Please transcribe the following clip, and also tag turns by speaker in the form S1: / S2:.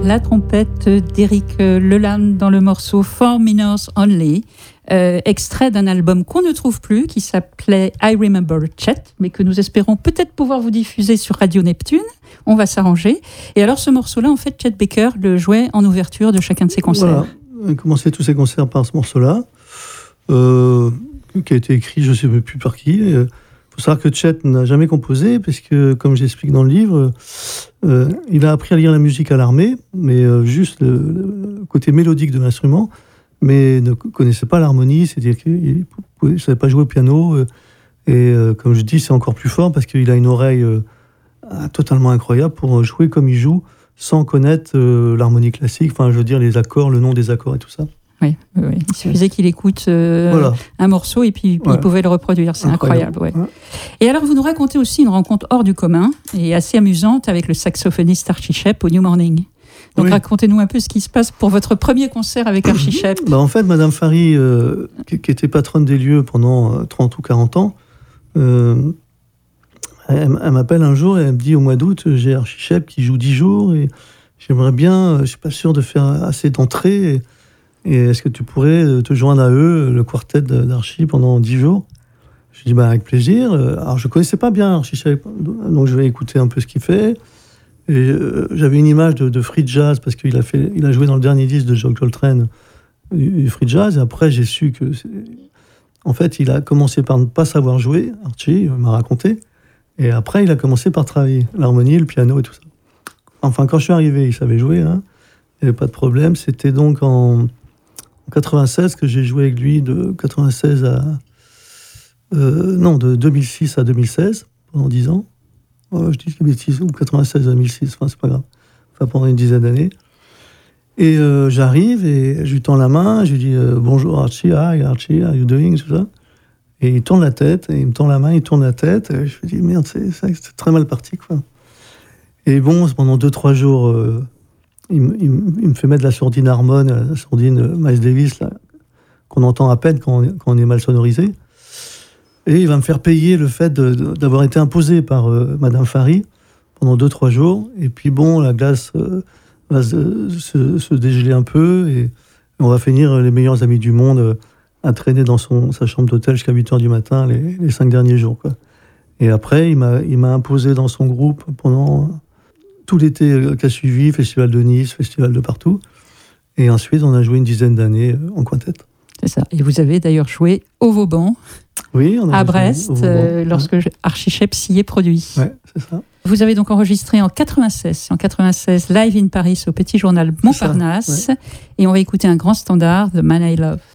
S1: la trompette d'Éric Leland dans le morceau 4 Minutes Only, extrait d'un album qu'on ne trouve plus, qui s'appelait I Remember Chet, mais que nous espérons peut-être pouvoir vous diffuser sur Radio Neptune. On va s'arranger. Et alors ce morceau-là, en fait, Chet Baker le jouait en ouverture de chacun de ses concerts.
S2: Voilà, il a commencé tous ses concerts par ce morceau-là, qui a été écrit, je ne sais plus par qui. Il faut savoir que Chet n'a jamais composé, parce que, comme j'explique dans le livre, il a appris à lire la musique à l'armée, mais juste le côté mélodique de l'instrument, mais ne connaissait pas l'harmonie, c'est-à-dire qu'il ne savait pas jouer au piano. Comme je dis, c'est encore plus fort, parce qu'il a une oreille totalement incroyable pour jouer comme il joue, sans connaître l'harmonie classique, enfin, je veux dire, les accords, le nom des accords et tout ça.
S1: Oui. Il suffisait qu'il écoute un morceau et puis il pouvait le reproduire. C'est incroyable. Ouais. Et alors, vous nous racontez aussi une rencontre hors du commun et assez amusante avec le saxophoniste Archie Shepp au New Morning. Donc, racontez-nous un peu ce qui se passe pour votre premier concert avec Archie Shepp.
S2: En fait, Madame Fary, qui était patronne des lieux pendant 30 ou 40 ans, elle m'appelle un jour et elle me dit, au mois d'août, j'ai Archie Shepp qui joue 10 jours et j'aimerais bien, je ne suis pas sûr de faire assez d'entrées. Et est-ce que tu pourrais te joindre à eux, le quartet d'Archie, pendant 10 jours ? Je dis, avec plaisir. Alors, je ne connaissais pas bien Archie Shepp, donc je vais écouter un peu ce qu'il fait. Et j'avais une image de free jazz, parce qu'il a joué dans le dernier disque de John Coltrane, du free jazz. Et après, j'ai su que... En fait, il a commencé par ne pas savoir jouer, Archie m'a raconté. Et après, il a commencé par travailler l'harmonie, le piano et tout ça. Enfin, quand je suis arrivé, il savait jouer, il n'y avait pas de problème. C'était donc en 96 que j'ai joué avec lui, de 2006 à 2016, pendant 10 ans. Je dis que bêtise, ou 96 à 2006, enfin c'est pas grave. Enfin, pendant une dizaine d'années. Et j'arrive et je lui tends la main, je lui dis bonjour Archie, hi Archie, how are you doing, tout ça. Et il tourne la tête, et il me tend la main, il tourne la tête, et je me dis merde, c'est très mal parti, quoi. Et bon, pendant 2-3 jours, il me fait mettre la sourdine Harmon, la sourdine Miles Davis, là, qu'on entend à peine quand on est mal sonorisé. Et il va me faire payer le fait d'avoir été imposé par Madame Fary pendant 2-3 jours. Et puis bon, la glace va se dégeler un peu, et on va finir les meilleurs amis du monde à traîner dans sa chambre d'hôtel jusqu'à 8h du matin les 5 derniers jours, quoi. Et après, il m'a imposé dans son groupe pendant tout l'été qui a suivi, festival de Nice, festival de partout. Et ensuite, on a joué une dizaine d'années en quintet.
S1: C'est ça. Et vous avez d'ailleurs joué au Vauban, à Brest, lorsque Archie Shepp s'y est produit.
S2: Oui, c'est ça.
S1: Vous avez donc enregistré en 96 Live in Paris au Petit Journal Montparnasse. Et on va écouter un grand standard, The Man I Love.